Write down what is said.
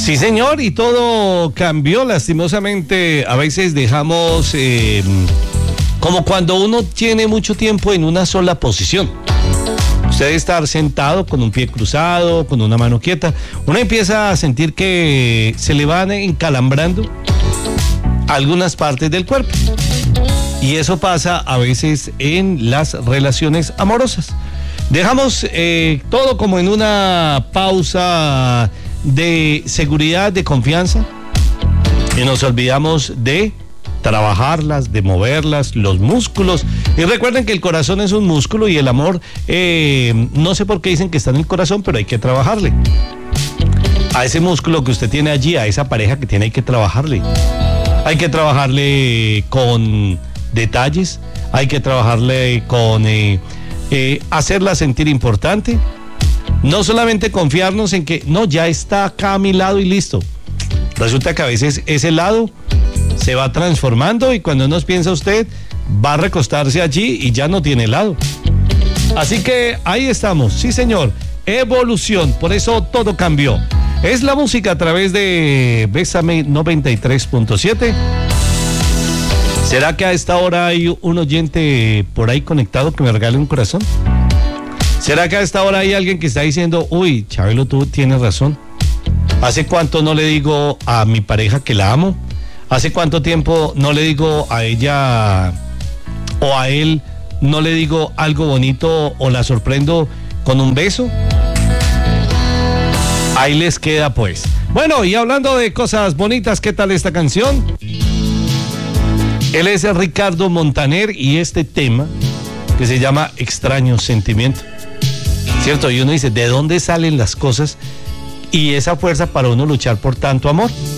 Sí, señor, y todo cambió. Lastimosamente, a veces dejamos como cuando uno tiene mucho tiempo en una sola posición. Usted debe estar sentado con un pie cruzado, con una mano quieta. Uno empieza a sentir que se le van encalambrando algunas partes del cuerpo. Y eso pasa a veces en las relaciones amorosas. Dejamos todo como en una pausa de seguridad, de confianza, y nos olvidamos de trabajarlas, de moverlas, los músculos. Y recuerden que el corazón es un músculo y el amor, no sé por qué dicen que está en el corazón, pero hay que trabajarle. A ese músculo que usted tiene allí, a esa pareja que tiene, hay que trabajarle. Hay que trabajarle con detalles, hay que trabajarle con hacerla sentir importante. No solamente confiarnos en que no, ya está acá a mi lado y listo. Resulta que a veces ese lado se va transformando y cuando nos piensa usted, va a recostarse allí y ya no tiene lado. Así que ahí estamos, sí señor, evolución, por eso todo cambió. Es la música a través de Bésame 93.7. ¿Será que a esta hora hay un oyente por ahí conectado que me regale un corazón? ¿Será que a esta hora hay alguien que está diciendo, uy, Chabelo, tú tienes razón? ¿Hace cuánto no le digo a mi pareja que la amo? ¿Hace cuánto tiempo no le digo a ella o a él, no le digo algo bonito o la sorprendo con un beso? Ahí les queda pues. Bueno, y hablando de cosas bonitas, ¿qué tal esta canción? Él es Ricardo Montaner y este tema que se llama Extraño Sentimiento. ¿Cierto? Y uno dice, ¿de dónde salen las cosas y esa fuerza para uno luchar por tanto amor?